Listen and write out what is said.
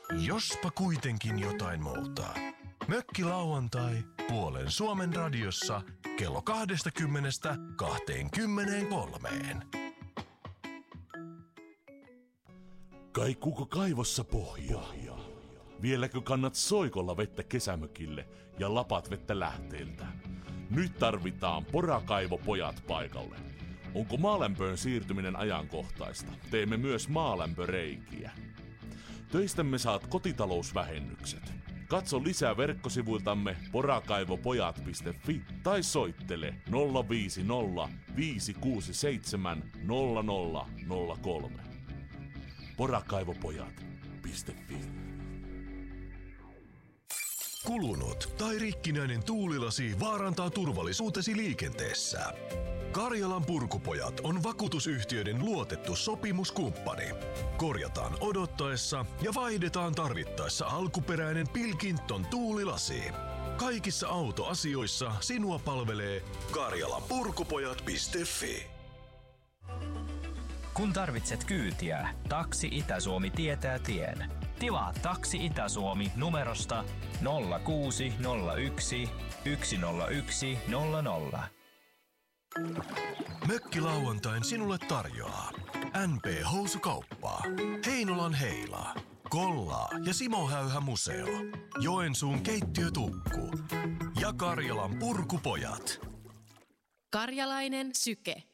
Jospa kuitenkin jotain muuta. Mökkilauantai puolen Suomen radiossa kello 20:23. Kaikuuko kaivossa pohjaa? Vieläkö kannat soikolla vettä kesämökille ja lapat vettä lähteeltä? Nyt tarvitaan porakaivopojat paikalle. Onko maalämpöön siirtyminen ajankohtaista? Teemme myös maalämpöreikiä. Töistämme saat kotitalousvähennykset. Katso lisää verkkosivuiltamme porakaivopojat.fi tai soittele 050 567 0003. Porakaivopojat.fi. Kulunut tai rikkinäinen tuulilasi vaarantaa turvallisuutesi liikenteessä. Karjalan Purkupojat on vakuutusyhtiöiden luotettu sopimuskumppani. Korjataan odottaessa ja vaihdetaan tarvittaessa alkuperäinen Pilkington tuulilasi. Kaikissa autoasioissa sinua palvelee karjalanpurkupojat.fi. Kun tarvitset kyytiä, Taksi Itä-Suomi tietää tien. Tilaa Taksi Itä-Suomi numerosta 0601 101 00. Mökkilauantain sinulle tarjoaa NP Housukauppa, Heinolan Heila, Kollaa ja Simo Häyhä Museo, Joensuun keittiötukku ja Karjalan Purkupojat. Karjalainen Syke.